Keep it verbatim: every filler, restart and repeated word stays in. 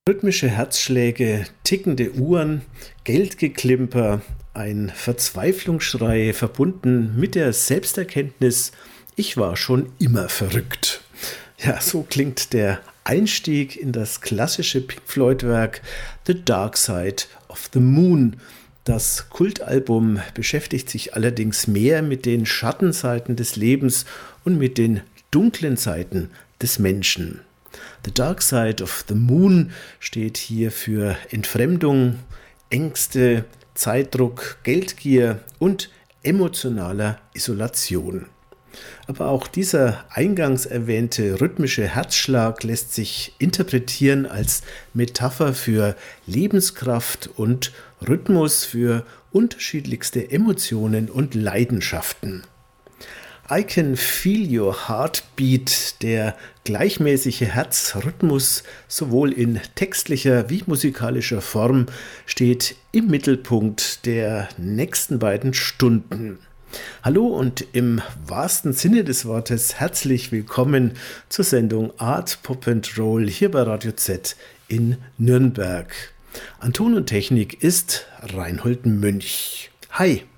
Rhythmische Herzschläge, tickende Uhren, Geldgeklimper, ein Verzweiflungsschrei verbunden mit der Selbsterkenntnis, ich war schon immer verrückt. Ja, so klingt der Einstieg in das klassische Pink Floyd-Werk The Dark Side of the Moon. Das Kultalbum beschäftigt sich allerdings mehr mit den Schattenseiten des Lebens und mit den dunklen Seiten des Menschen. The Dark Side of the Moon steht hier für Entfremdung, Ängste, Zeitdruck, Geldgier und emotionaler Isolation. Aber auch dieser eingangs erwähnte rhythmische Herzschlag lässt sich interpretieren als Metapher für Lebenskraft und Rhythmus für unterschiedlichste Emotionen und Leidenschaften. I Can Feel Your Heartbeat, der gleichmäßige Herzrhythmus sowohl in textlicher wie musikalischer Form, steht im Mittelpunkt der nächsten beiden Stunden. Hallo und im wahrsten Sinne des Wortes herzlich willkommen zur Sendung Art Pop and Roll hier bei Radio Z in Nürnberg. An Ton und Technik ist Reinhold Münch. Hi!